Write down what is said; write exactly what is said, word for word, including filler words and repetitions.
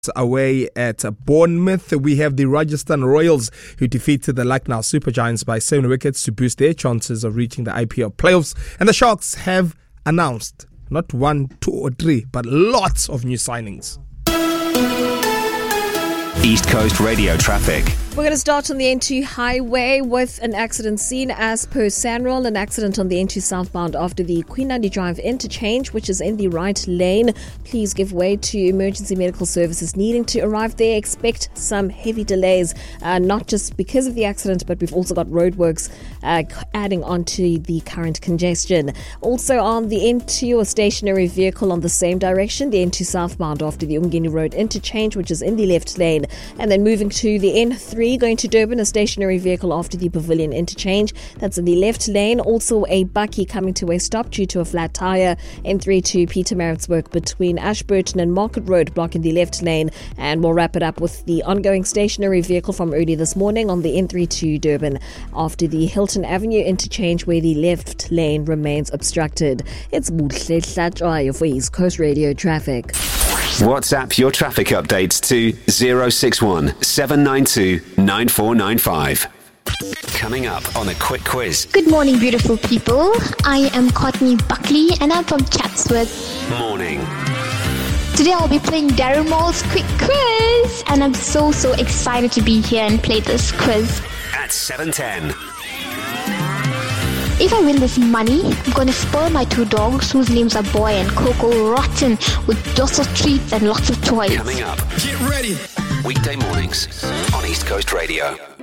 Away at Bournemouth, we have the Rajasthan Royals who defeated the Lucknow Supergiants by seven wickets to boost their chances of reaching the I P L playoffs. And the Sharks have announced not one, two or three, but lots of new signings. East Coast Radio traffic. We're going to start on the N two highway with an accident seen as per Sanral, an accident on the N two southbound after the Queen Nandi Drive interchange, which is in the right lane. Please give way to emergency medical services needing to arrive there. Expect some heavy delays, uh, not just because of the accident, but we've also got roadworks uh, adding on to the current congestion. Also on the N two, a stationary vehicle on the same direction, the N two southbound after the Umgeni Road interchange, which is in the left lane. And then moving to the N three, going to Durban, a stationary vehicle after the Pavilion interchange. That's in the left lane. Also a bakkie coming to a stop due to a flat tyre. N three to Pietermaritzburg between Ashburton and Market Road, blocking the left lane. And we'll wrap it up with the ongoing stationary vehicle from early this morning on the N three to Durban after the Hilton Avenue interchange, where the left lane remains obstructed. It's Buhle Hlatshwayo for East Coast Radio traffic. WhatsApp your traffic updates to zero six one seven nine two nine four nine five. Coming up on a quick quiz. Good morning, beautiful people. I am Courtney Buckley and I'm from Chatsworth. Morning. Today I'll be playing Darren Moll's quick quiz, and I'm so, so excited to be here and play this quiz. At seven ten. If I win this money, I'm going to spoil my two dogs, whose names are Boy and Coco, rotten with lots of treats and lots of toys. Coming up. Get ready. Weekday mornings on East Coast Radio.